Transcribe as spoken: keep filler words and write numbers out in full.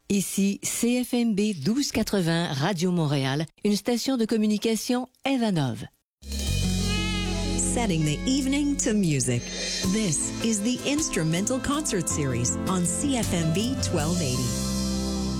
Ici C F M B douze quatre-vingts Radio Montréal, une station de communication Evanov. Setting the evening to music. This is the Instrumental Concert Series on C F M B twelve eighty.